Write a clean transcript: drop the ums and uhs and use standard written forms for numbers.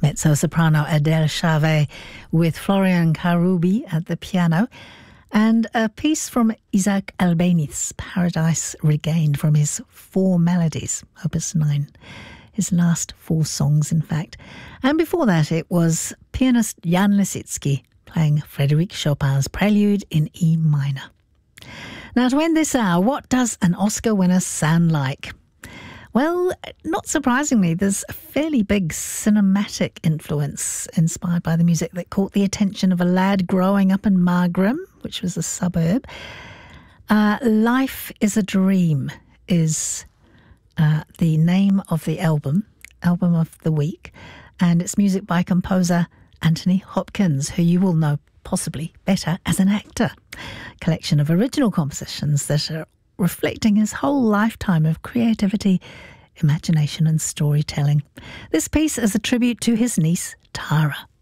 mezzo-soprano Adele Charvet with Florian Karoubi at the piano, and a piece from Isaac Albéniz, Paradise Regained, from his Four Melodies, Opus 9, his last 4 songs, in fact. And before that, it was pianist Jan Lisitsky playing Frédéric Chopin's Prelude in E minor. Now, to end this hour, what does an Oscar winner sound like? Well, not surprisingly, there's a fairly big cinematic influence inspired by the music that caught the attention of a lad growing up in Margam, which was a suburb. Life is a Dream is the name of the album of the week, and it's music by composer Anthony Hopkins, who you will know possibly better as an actor. A collection of original compositions that are reflecting his whole lifetime of creativity, imagination and storytelling. This piece is a tribute to his niece, Tara.